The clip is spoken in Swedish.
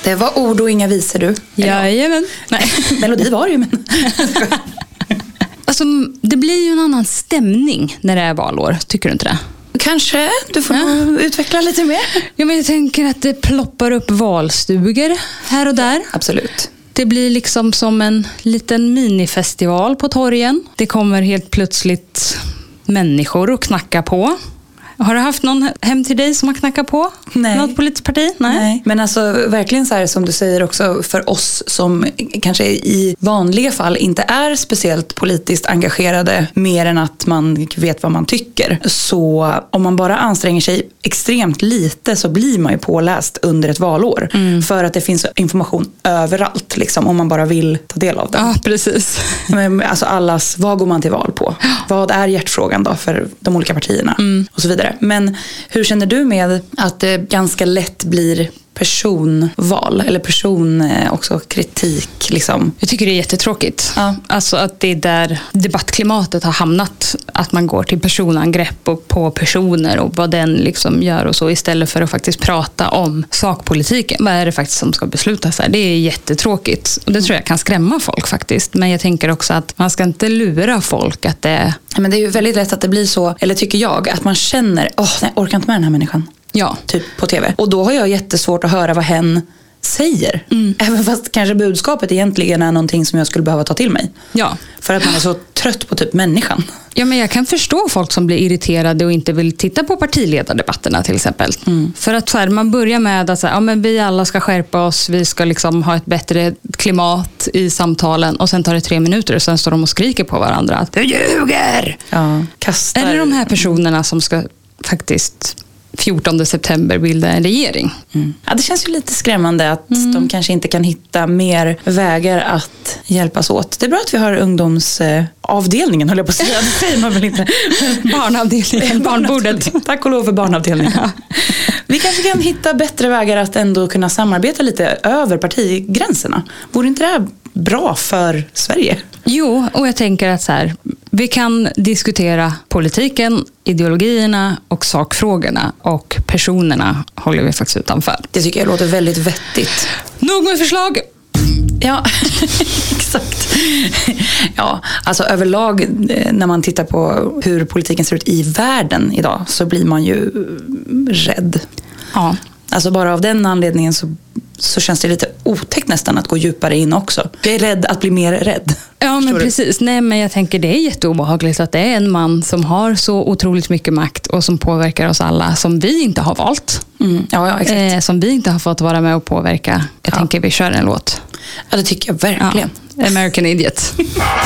Det var ord och inga visor du. Jajamän. Nej, melodi var det ju, men... Alltså, det blir ju en annan stämning när det är valår, tycker du inte det? Kanske, du får utveckla lite mer. Ja, men jag tänker att det ploppar upp valstugor här och där. Absolut. Det blir liksom som en liten minifestival på torgen. Det kommer helt plötsligt människor och knacka på. Har du haft någon hem till dig som har knackat på? Nej. Något politiskt parti? Nej. Men alltså verkligen så här som du säger också, för oss som kanske i vanliga fall inte är speciellt politiskt engagerade mer än att man vet vad man tycker. Så om man bara anstränger sig extremt lite så blir man ju påläst under ett valår. För att det finns information överallt liksom, om man bara vill ta del av den. Ja, precis. Men, alltså vad går man till val på? Vad är hjärtfrågan då för de olika partierna? Och så vidare. Men hur känner du med att det ganska lätt blir personval eller också kritik liksom? Jag tycker det är jättetråkigt. Ja. Alltså att det är där debattklimatet har hamnat, att man går till personangrepp och på personer och vad den liksom gör och så, istället för att faktiskt prata om sakpolitiken. Vad är det faktiskt som ska beslutas här? Det är jättetråkigt och det tror jag kan skrämma folk faktiskt. Men jag tänker också att man ska inte lura folk att det... Men det är ju väldigt lätt att det blir så, eller tycker jag, att man känner, jag orkar inte med den här människan. Ja. Typ på tv. Och då har jag jättesvårt att höra vad hen säger. Även fast kanske budskapet egentligen är någonting som jag skulle behöva ta till mig. Ja. För att man är så trött på typ människan. Ja, men jag kan förstå folk som blir irriterade och inte vill titta på partiledardebatterna till exempel. För att så här, man börjar med att säga, men vi alla ska skärpa oss, vi ska liksom ha ett bättre klimat i samtalen, och sen tar det 3 minuter och sen står de och skriker på varandra att du ljuger! Ja, kastar. Eller de här personerna som ska faktiskt 14 september bilda en regering. Ja, det känns ju lite skrämmande att de kanske inte kan hitta mer vägar att hjälpas åt. Det är bra att vi har ungdomsavdelningen, höll jag på att säga. Det säger man väl inte. Barnavdelningen, barnbordet. Tack och lov för barnavdelningen. Ja. Vi kanske kan hitta bättre vägar att ändå kunna samarbeta lite över partigränserna. Vore inte det bra för Sverige? Jo, och jag tänker att så här, vi kan diskutera politiken, ideologierna och sakfrågorna, och personerna håller vi faktiskt utanför. Det tycker jag låter väldigt vettigt. Nog med förslag! Ja, exakt. Ja, alltså överlag när man tittar på hur politiken ser ut i världen idag så blir man ju rädd. Ja. Alltså bara av den anledningen så känns det lite otäckt nästan att gå djupare in också. Jag är rädd att bli mer rädd. Ja, men precis. Nej, men jag tänker det är jätteobehagligt att det är en man som har så otroligt mycket makt och som påverkar oss alla som vi inte har valt. Ja, exakt. Som vi inte har fått vara med och påverka. Jag tänker vi kör en låt. Ja, det tycker jag verkligen. Ja. American Idiot.